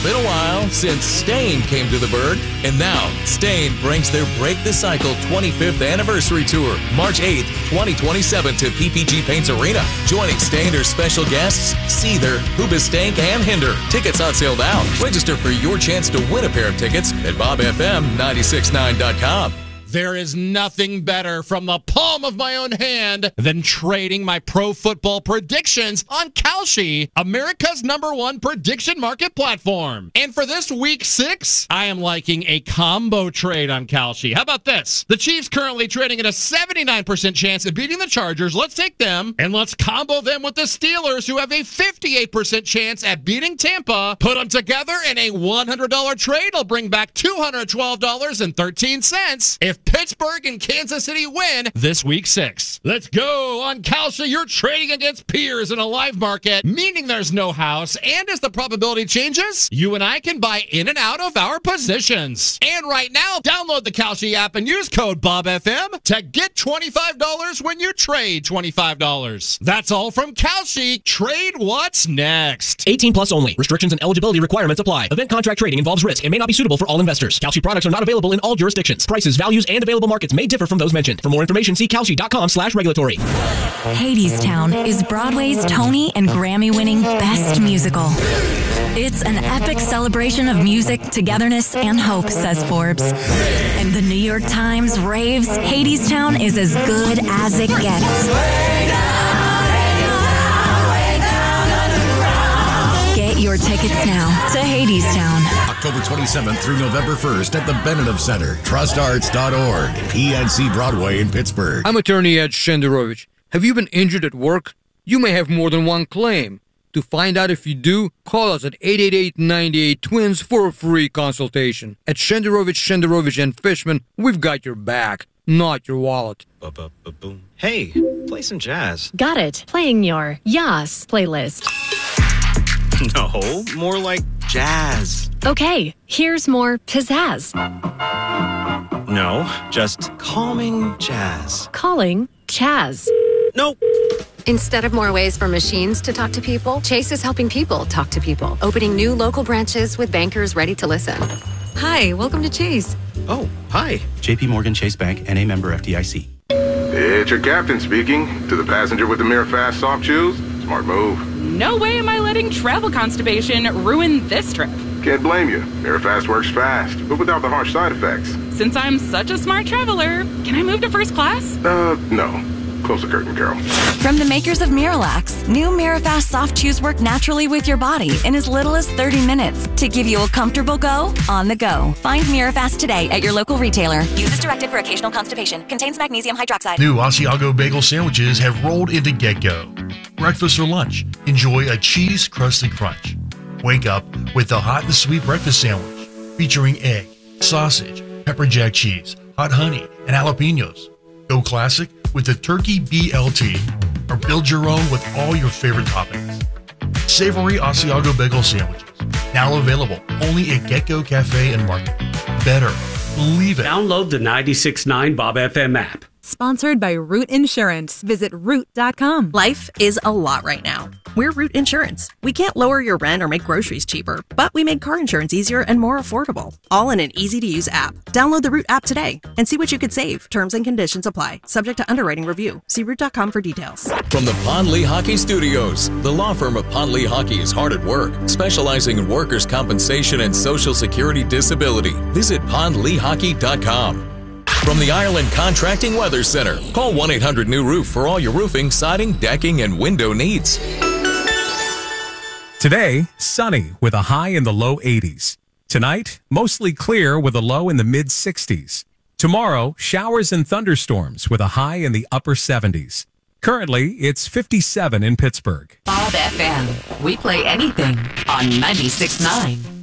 been a while since Stain came to the Berg, and now Stain brings their Break the Cycle 25th Anniversary Tour, March 8th, 2027 to PPG Paints Arena. Joining Stain are special guests Seether, Hoobastank, and Hinder. Tickets on sale now. Register for your chance to win a pair of tickets at BobFM969.com. There is nothing better from the palm of my own hand than trading my pro football predictions on Kalshi, America's #1 prediction market platform. And for this week 6, I am liking a combo trade on Kalshi. How about this? The Chiefs currently trading at a 79% chance of beating the Chargers. Let's take them and let's combo them with the Steelers, who have a 58% chance at beating Tampa. Put them together in a $100 trade. It'll bring back $212.13. If Pittsburgh and Kansas City win this week 6. Let's go. On Kalshi, you're trading against peers in a live market, meaning there's no house, and as the probability changes, you and I can buy in and out of our positions. And right now, download the Kalshi app and use code BOBFM to get $25 when you trade $25. That's all from Kalshi. Trade what's next. 18 plus only. Restrictions and eligibility requirements apply. Event contract trading involves risk and may not be suitable for all investors. Kalshi products are not available in all jurisdictions. Prices, values, and available markets may differ from those mentioned. For more information, see Kalshi.com/regulatory. Hadestown is Broadway's Tony and Grammy-winning best musical. It's an epic celebration of music, togetherness, and hope, says Forbes. And the New York Times raves Hadestown is as good as it gets. Get your tickets now to Hadestown. October 27th through November 1st at the Benedict Center, trustarts.org, PNC Broadway in Pittsburgh. I'm attorney Ed Shenderovich. Have you been injured at work? You may have more than one claim. To find out if you do, call us at 888-98-TWINS for a free consultation. At Shenderovich and Fishman, we've got your back, not your wallet. Ba-ba-ba-boom. Hey, play some jazz. Got it. Playing your Yas playlist. No, more like jazz. Okay, here's more pizzazz. No, just calming jazz. Calling Chaz. Nope. Instead of more ways for machines to talk to people, Chase is helping people talk to people, opening new local branches with bankers ready to listen. Hi, welcome to Chase. Oh, hi. JP Morgan Chase Bank, NA member FDIC. It's your captain speaking. To the passenger with the Mirafast soft chews, smart move. No way am I letting travel constipation ruin this trip. Can't blame you. Mirafast works fast, but without the harsh side effects. Since I'm such a smart traveler, can I move to first class? No. Close the curtain, Carol. From the makers of Miralax, new Mirafast soft chews work naturally with your body in as little as 30 minutes to give you a comfortable go on the go. Find Mirafast today at your local retailer. Use as directed for occasional constipation. Contains magnesium hydroxide. New Asiago bagel sandwiches have rolled into GetGo. Breakfast or lunch, enjoy a cheese crusty crunch. Wake up with the hot and sweet breakfast sandwich featuring egg, sausage, pepper jack cheese, hot honey, and jalapenos. Go classic with the turkey BLT, or build your own with all your favorite toppings. Savory Asiago bagel sandwiches, now available only at GetGo Cafe and Market. Better, believe it. Download the 96.9 Bob FM app. Sponsored by Root Insurance. Visit root.com. Life is a lot right now. We're Root Insurance. We can't lower your rent or make groceries cheaper, but we make car insurance easier and more affordable. All in an easy-to-use app. Download the Root app today and see what you could save. Terms and conditions apply. Subject to underwriting review. See root.com for details. From the Pond Lee Hockey Studios, the law firm of Pond Lee Hockey is hard at work, specializing in workers' compensation and Social Security disability. Visit pondleehockey.com. From the Ireland Contracting Weather Center, call 1-800-NEW-ROOF for all your roofing, siding, decking, and window needs. Today, sunny with a high in the low 80s. Tonight, mostly clear with a low in the mid 60s. Tomorrow, showers and thunderstorms with a high in the upper 70s. Currently, it's 57 in Pittsburgh. Bob FM. We play anything on 96.9.